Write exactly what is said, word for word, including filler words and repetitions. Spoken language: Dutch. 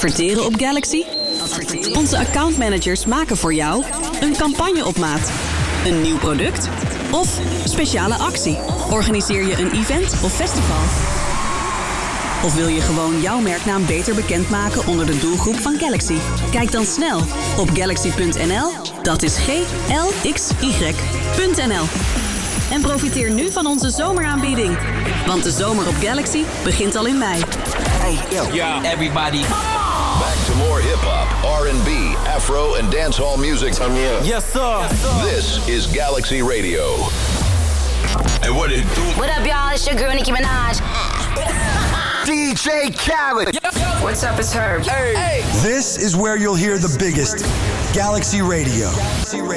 Adverteren op Galaxy? Onze accountmanagers maken voor jou een campagne op maat. Een nieuw product? Of speciale actie? Organiseer je een event of festival? Of wil je gewoon jouw merknaam beter bekendmaken onder de doelgroep van Galaxy? Kijk dan snel op galaxy punt n l. Dat is G L X Y punt n l. En profiteer nu van onze zomeraanbieding. Want de zomer op Galaxy begint al in mei. Hey, yo, yeah. everybody. Back to more hip-hop, R and B, Afro, and dancehall music. Yes, sir. Yes, sir. This is Galaxy Radio. And what it do? What up, y'all? It's your girl, Nicki Minaj. D J Khaled. What's up, it's Herb. Hey. This is where you'll hear the biggest Galaxy Radio.